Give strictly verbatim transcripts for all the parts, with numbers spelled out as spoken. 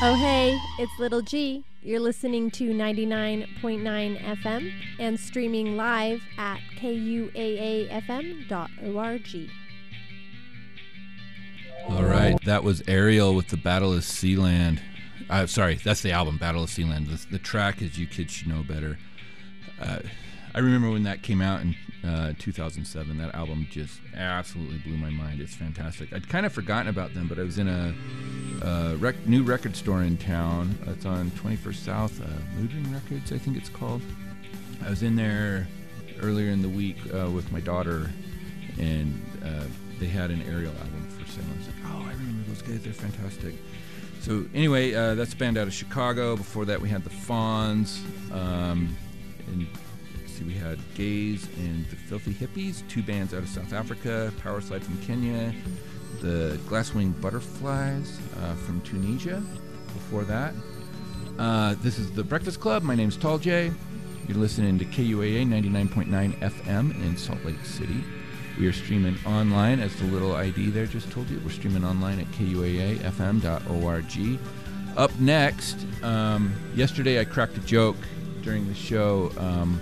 Oh hey, it's Little G. You're listening to ninety-nine point nine F M and streaming live at K U A A F M dot org. All right, that was Ariel with the Battle of Sealand. Uh, sorry, that's the album, Battle of Sealand. The, the track is You Kids Should Know Better. Uh, I remember when that came out in uh, two thousand seven. That album just absolutely blew my mind. It's fantastic. I'd kind of forgotten about them, but I was in a, a rec- new record store in town. It's on twenty-first South, uh, Mood Ring Records, I think it's called. I was in there earlier in the week uh, with my daughter, and uh, they had an Ariel album for sale. I was like, oh, I remember those guys. They're fantastic. So anyway, uh, that's a band out of Chicago. Before that, we had the Fawns. Um, and let's see, we had Gaze and the Filthy Hippies, two bands out of South Africa. Powerslide from Kenya. The Glasswing Butterflies uh, from Tunisia. Before that, uh, this is the Breakfast Club. My name's Tall J. You're listening to K U A A ninety-nine point nine F M in Salt Lake City. We are streaming online, as the little I D there just told you. We're streaming online at K U A A F M dot org. Up next, um, yesterday I cracked a joke during the show um,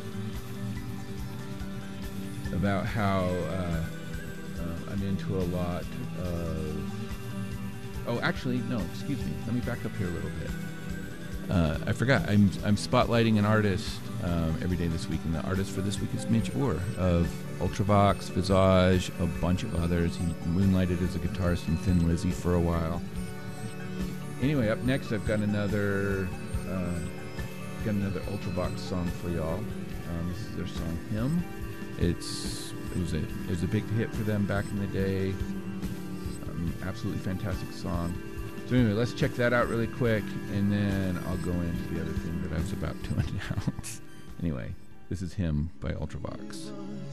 about how uh, uh, I'm into a lot of... Oh, actually, no, excuse me. Let me back up here a little bit. Uh, I forgot. I'm I'm spotlighting an artist um, every day this week, and the artist for this week is Mitch Orr of Ultravox, Visage, a bunch of others. He moonlighted as a guitarist in Thin Lizzy for a while. Anyway, up next I've got another uh, got another Ultravox song for y'all. Um, this is their song "Hymn." It's it was a it was a big hit for them back in the day. Um, absolutely fantastic song. So anyway, let's check that out really quick, and then I'll go into the other thing that I was about to announce. Anyway, this is "Hymn" by Ultravox.